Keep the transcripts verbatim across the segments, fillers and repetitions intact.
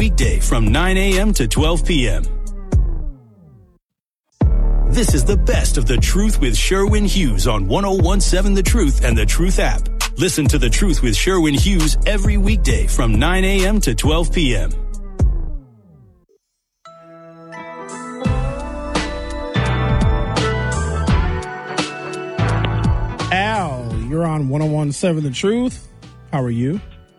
weekday from nine a.m. to twelve p.m. This is the best of The Truth with Sherwin Hughes on one oh one seven The Truth and The Truth app. Listen to The Truth with Sherwin Hughes every weekday from nine a.m. to twelve p.m. Al, you're on one oh one seven The Truth. How are you?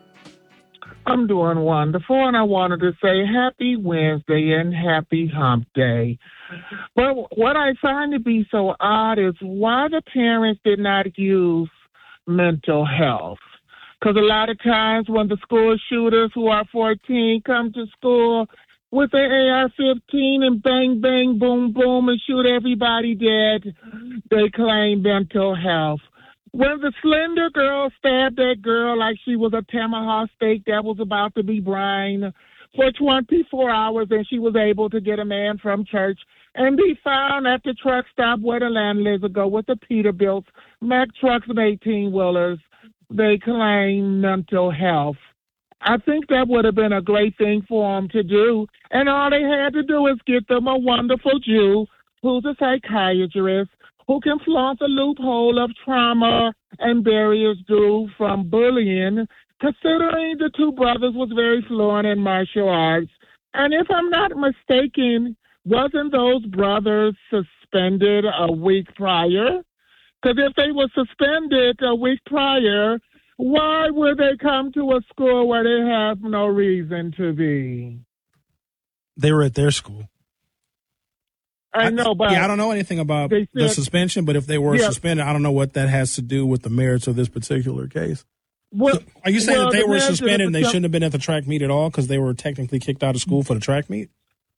I'm doing wonderful, and I wanted to say happy Wednesday and happy hump day. But what I find to be so odd is why the parents did not use mental health. Because a lot of times when the school shooters who are fourteen come to school with their A R fifteen and bang, bang, boom, boom, and shoot everybody dead, they claim mental health. When the slender girl stabbed that girl like she was a tomahawk steak that was about to be brine for twenty-four hours, and she was able to get a man from church and be found at the truck stop where the landlords go with the Peterbilts, Mack trucks, and eighteen-wheelers, they claim mental health. I think that would have been a great thing for them to do, and all they had to do is get them a wonderful Jew who's a psychiatrist, who can flaunt the loophole of trauma and barriers due from bullying, considering the two brothers was very fluent in martial arts. And if I'm not mistaken, wasn't those brothers suspended a week prior? Because if they were suspended a week prior, why would they come to a school where they have no reason to be? They were at their school. I know, but yeah, I don't know anything about said, the suspension, but if they were yeah. suspended, I don't know what that has to do with the merits of this particular case. Well, so are you saying well, that they the were suspended and they the, shouldn't have been at the track meet at all because they were technically kicked out of school for the track meet?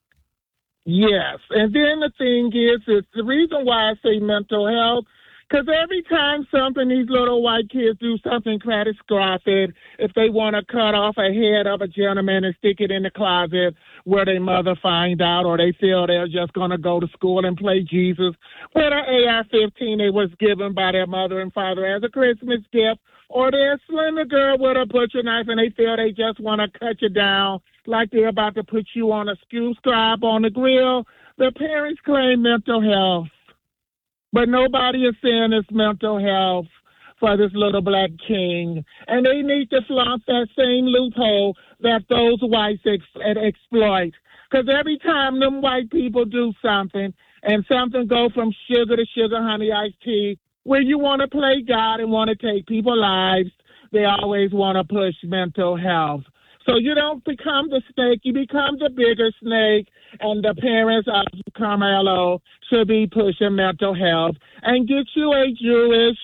Yes, and then the thing is, is the reason why I say mental health, because every time something, these little white kids do something catastrophic, if they want to cut off a head of a gentleman and stick it in the closet where their mother find out, or they feel they're just going to go to school and play Jesus, with an A R fifteen they was given by their mother and father as a Christmas gift, or they're a slender girl with a butcher knife and they feel they just want to cut you down like they're about to put you on a skew scribe on the grill, the parents claim mental health. But nobody is saying it's mental health for this little black king. And they need to flaunt that same loophole that those whites ex- exploit. Because every time them white people do something and something go from sugar to sugar honey iced tea, where you want to play God and want to take people's lives, they always want to push mental health. So you don't become the snake, you become the bigger snake, and the parents of Carmelo should be pushing mental health and get you a Jewish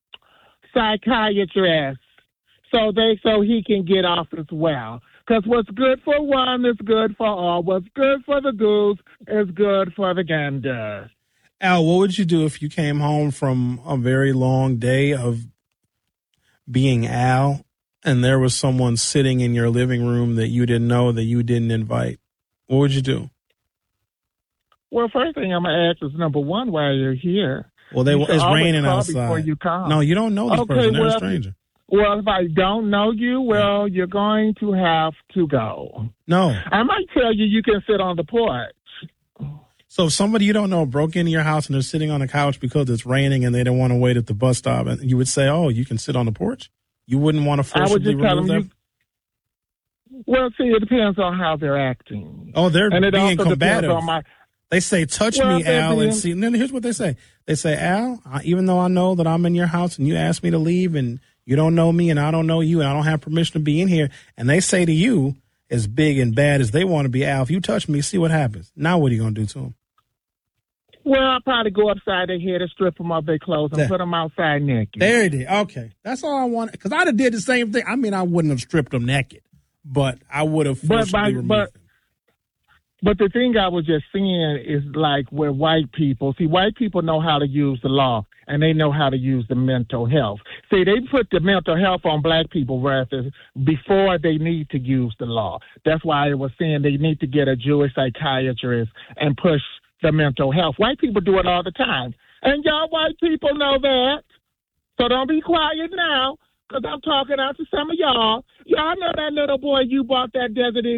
psychiatrist so they so he can get off as well. Because what's good for one is good for all. What's good for the goose is good for the gander. Al, what would you do if you came home from a very long day of being Al and there was someone sitting in your living room that you didn't know, that you didn't invite? What would you do? Well, first thing I'm going to ask is, number one, why you're here. Well, they, you it's raining outside. Before you come. No, you don't know this okay, person. They're well, a stranger. Well, if I don't know you, well, you're going to have to go. No. I might tell you you can sit on the porch. So if somebody you don't know broke into your house and they're sitting on the couch because it's raining and they don't want to wait at the bus stop, and you would say, oh, you can sit on the porch? You wouldn't want to forcibly remove them? You, well, see, it depends on how they're acting. Oh, they're and it being also combative. On my, they say, touch well, me, Al, being, and see. And then here's what they say. They say, Al, I, even though I know that I'm in your house and you asked me to leave and you don't know me and I don't know you and I don't have permission to be in here, and they say to you, as big and bad as they want to be, Al, if you touch me, see what happens. Now what are you going to do to them? Well, I'll probably go upside their head and strip them of their clothes and that, put them outside naked. There it is. Okay. That's all I wanted. Because I'd have did the same thing. I mean, I wouldn't have stripped them naked, but I would have forcibly but, by, removed but, them. But the thing I was just saying is like where white people, see, white people know how to use the law and they know how to use the mental health. See, they put the mental health on black people rather before they need to use the law. That's why I was saying they need to get a Jewish psychiatrist and push the mental health. White people do it all the time. And y'all white people know that. So don't be quiet now, because I'm talking out to some of y'all. Y'all know that little boy you bought that Desert